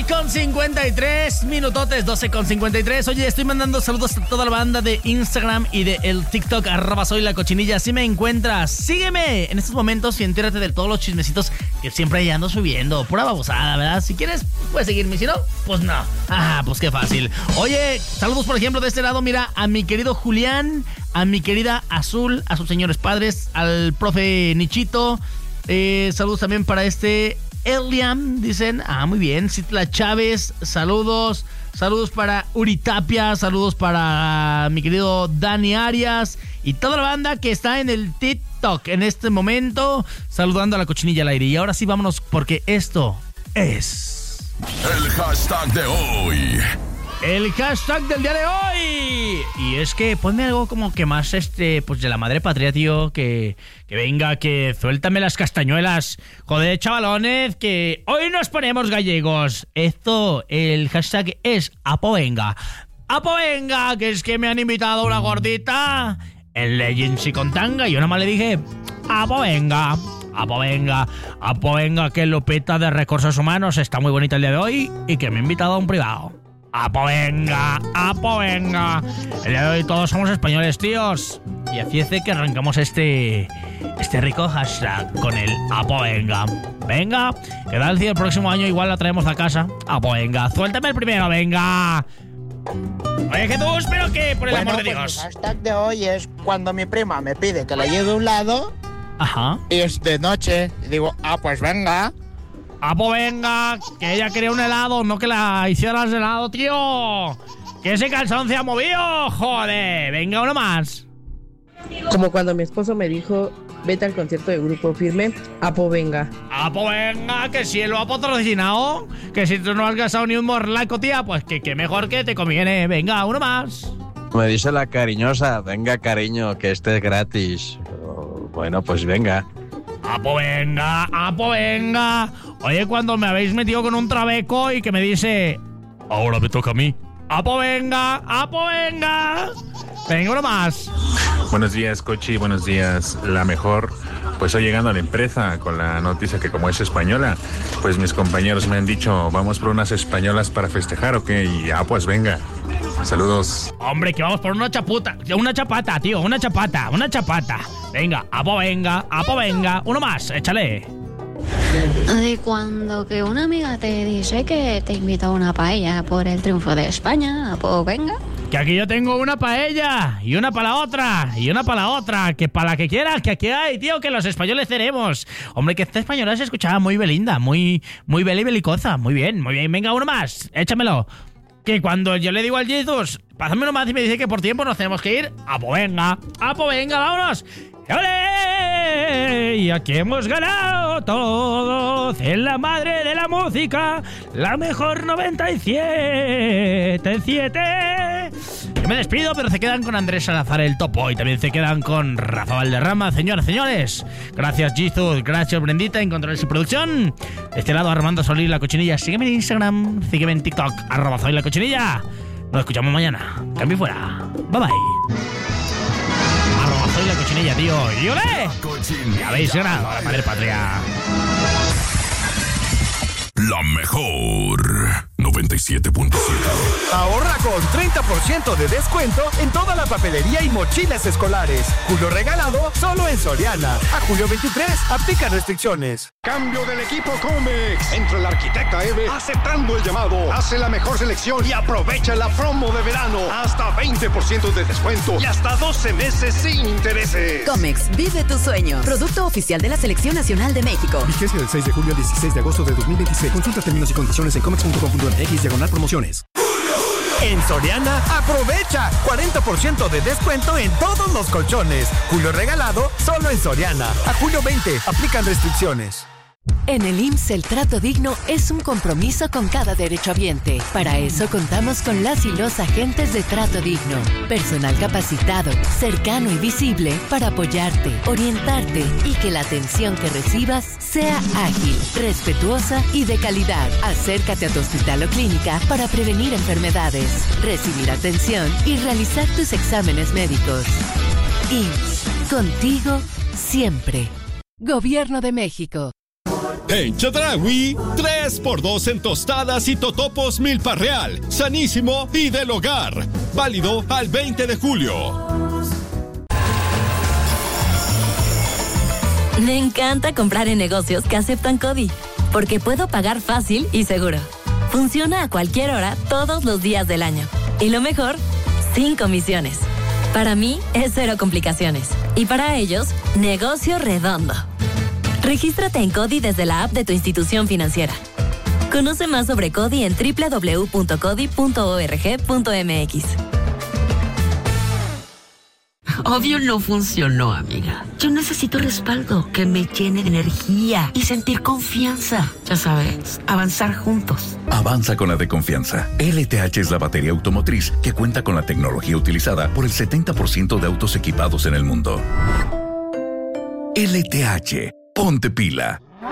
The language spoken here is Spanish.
12:53 minutotes, 12:53. Oye, estoy mandando saludos a toda la banda de Instagram y de el TikTok, @soylacochinilla. Si me encuentras, sígueme en estos momentos y entérate de todos los chismecitos que siempre ando subiendo. Pura babosada, ¿verdad? Si quieres, puedes seguirme. Si no, pues no. Pues qué fácil. Oye, saludos, por ejemplo, de este lado, mira, a mi querido Julián, a mi querida Azul, a sus señores padres, al profe Nichito. Saludos también para Eliam, dicen. Muy bien. Citla Chávez, saludos. Saludos para Uri Tapia, saludos para mi querido Dani Arias y toda la banda que está en el TikTok en este momento, saludando a la cochinilla al aire. Y ahora sí, vámonos, porque esto es el hashtag de hoy. El hashtag del día de hoy. Y es que ponme algo como que más pues de la madre patria, tío. Que venga, que suéltame las castañuelas. Joder, chavalones, que hoy nos ponemos gallegos. El hashtag es Apovenga. Apovenga, que es que me han invitado a una gordita en Legends y con tanga. Y yo nada más le dije Apovenga. Apovenga, que Lupita de Recursos Humanos está muy bonita el día de hoy y que me ha invitado a un privado. Apovenga. El día de hoy todos somos españoles, tíos. Y así es de que arrancamos este rico hashtag con el Apovenga. Venga, que tal si el próximo año igual la traemos a casa. Apovenga, suéltame el primero, venga. Oye, Jesús, pero que por el amor de Dios. El hashtag de hoy es cuando mi prima me pide que la lleve a un lado. Ajá. Y es de noche. Y digo, pues venga. Venga, que ella quería un helado, no que la hicieras de helado, tío. Que ese calzón se ha movido, joder. Venga, uno más. Como cuando mi esposo me dijo, vete al concierto de Grupo Firme, Apovenga. Venga, que si él lo ha patrocinado, que si tú no has gastado ni un morlaco, tía, pues que mejor que te conviene. Venga, uno más. Me dice la cariñosa, venga, cariño, que este es gratis. Bueno, pues venga. Venga. Oye, cuando me habéis metido con un trabeco y que me dice, ahora me toca a mí. Venga. Venga, uno más. Buenos días, Cochi, buenos días, la mejor. Pues hoy llegando a la empresa con la noticia que como es española, pues mis compañeros me han dicho, vamos por unas españolas para festejar, ¿ok? Y pues venga. Saludos. Hombre, que vamos por una chapata, tío, una chapata. Venga, venga. Uno más, échale. De cuando que una amiga te dice que te invita a una paella por el triunfo de España, venga. Que aquí yo tengo una paella y una para la otra, que para la que quieras, que aquí hay, tío, que los españoles tenemos. Hombre, que esta española se escuchaba muy belinda, muy belicosa, muy bien, venga, uno más, échamelo. Que cuando yo le digo al Jesus, pásame uno más y me dice que por tiempo nos tenemos que ir, venga, vámonos. ¡Olé! Y aquí hemos ganado todos en la madre de la música, la mejor 97.7. Yo me despido, pero se quedan con Andrés Salazar, el topo, y también se quedan con Rafa Valderrama, señores. Gracias, Jesus, gracias, Brendita, en controles y producción. De este lado, Armando Solís, la cochinilla. Sígueme en Instagram, sígueme en TikTok, @soy la cochinilla. Nos escuchamos mañana. Cambio fuera. Bye bye. Soy la cochinilla, tío. ¡Y olé! Ya habéis ganado a la madre patria. La mejor 97.7. Ahorra con 30% de descuento en toda la papelería y mochilas escolares. Julio regalado solo en Soriana. A julio 23, aplica restricciones. Cambio del equipo Comex. Entra el arquitecta Eve aceptando el llamado. Hace la mejor selección y aprovecha la promo de verano. Hasta 20% de descuento y hasta 12 meses sin intereses. Comex, vive tu sueño. Producto oficial de la Selección Nacional de México. Vigencia del 6 de julio al 16 de agosto de 2026. Consulta términos y condiciones en comex.com.mx/promociones. En Soriana, aprovecha 40% de descuento en todos los colchones. Julio regalado solo en Soriana. A julio 20, aplican restricciones. En el IMSS el trato digno es un compromiso con cada derechohabiente. Para eso contamos con las y los agentes de Trato Digno. Personal capacitado, cercano y visible para apoyarte, orientarte y que la atención que recibas sea ágil, respetuosa y de calidad. Acércate a tu hospital o clínica para prevenir enfermedades, recibir atención y realizar tus exámenes médicos. IMSS, contigo siempre. Gobierno de México. En Chedraui, 3x2 en tostadas y totopos Milpa Real, sanísimo y del hogar. Válido al 20 de julio. Me encanta comprar en negocios que aceptan CODI, porque puedo pagar fácil y seguro. Funciona a cualquier hora, todos los días del año. Y lo mejor, sin comisiones. Para mí, es cero complicaciones. Y para ellos, negocio redondo. Regístrate en CODI desde la app de tu institución financiera. Conoce más sobre CODI en www.codi.org.mx. Obvio no funcionó, amiga. Yo necesito respaldo, que me llene de energía y sentir confianza. Ya sabes, avanzar juntos. Avanza con la de confianza. LTH es la batería automotriz que cuenta con la tecnología utilizada por el 70% de autos equipados en el mundo. LTH, ponte pila.